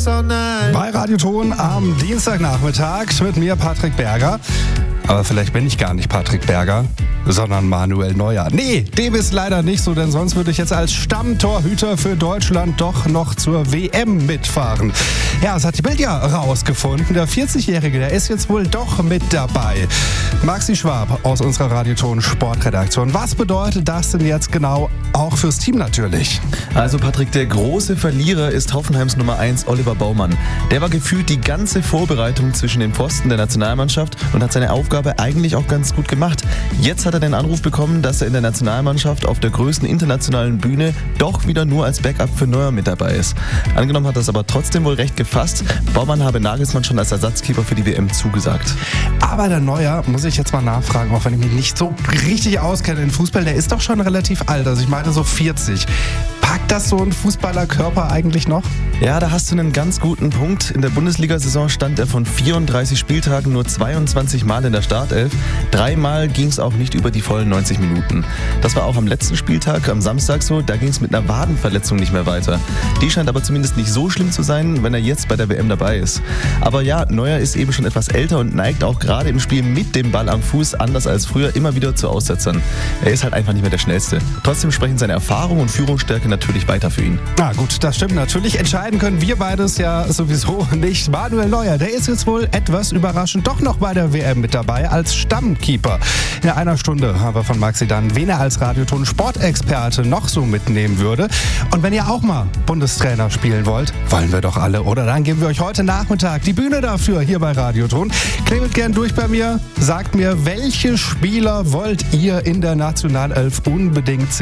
Bei Radioton am Dienstagnachmittag mit mir, Patrick Berger. Aber vielleicht bin ich gar nicht Patrick Berger, sondern Manuel Neuer. Nee, dem ist leider nicht so, denn sonst würde ich jetzt als Stammtorhüter für Deutschland doch noch zur WM mitfahren. Ja, das hat die Bild ja rausgefunden. Der 40-Jährige, der ist jetzt wohl doch mit dabei. Maxi Schwab aus unserer Radioton Sportredaktion. Was bedeutet das denn jetzt genau auch fürs Team natürlich? Also Patrick, der große Verlierer ist Hoffenheims Nummer 1 Oliver Baumann. Der war gefühlt die ganze Vorbereitung zwischen den Pfosten der Nationalmannschaft und hat seine Aufgabe eigentlich auch ganz gut gemacht. Jetzt hat er den Anruf bekommen, dass er in der Nationalmannschaft auf der größten internationalen Bühne doch wieder nur als Backup für Neuer mit dabei ist. Angenommen hat das aber trotzdem wohl recht gefasst. Baumann habe Nagelsmann schon als Ersatzkeeper für die WM zugesagt. Aber der Neuer, muss ich jetzt mal nachfragen, auch wenn ich mich nicht so richtig auskenne in Fußball, der ist doch schon relativ alt, also ich meine so 40. Packt das so ein Fußballerkörper eigentlich noch? Ja, da hast du einen ganz guten Punkt. In der Bundesliga-Saison stand er von 34 Spieltagen nur 22 Mal in der Startelf. 3 Mal ging es auch nicht über die vollen 90 Minuten. Das war auch am letzten Spieltag, am Samstag so, da ging es mit einer Wadenverletzung nicht mehr weiter. Die scheint aber zumindest nicht so schlimm zu sein, wenn er jetzt bei der WM dabei ist. Aber ja, Neuer ist eben schon etwas älter und neigt auch gerade im Spiel mit dem Ball am Fuß, anders als früher, immer wieder zu Aussetzern. Er ist halt einfach nicht mehr der Schnellste. Trotzdem sprechen seine Erfahrung und Führungsstärke natürlich weiter für ihn. Na gut, das stimmt natürlich. Entscheiden können wir beides ja sowieso nicht. Manuel Neuer, der ist jetzt wohl etwas überraschend doch noch bei der WM mit dabei als Stammkeeper. In einer Stunde haben wir von Maxi dann, wen er als Radioton Sportexperte noch so mitnehmen würde. Und wenn ihr auch mal Bundestrainer spielen wollt, wollen wir doch alle, oder? Dann geben wir euch heute Nachmittag die Bühne dafür hier bei Radioton. Klingelt gern durch bei mir, sagt mir, welche Spieler wollt ihr in der Nationalelf unbedingt sehen?